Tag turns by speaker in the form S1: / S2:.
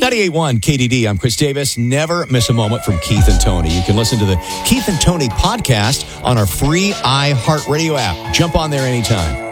S1: 98.1 KDD. I'm Chris Davis. Never miss a moment from Keith and Tony. You can listen to the Keith and Tony podcast on our free iHeartRadio app. Jump on there anytime.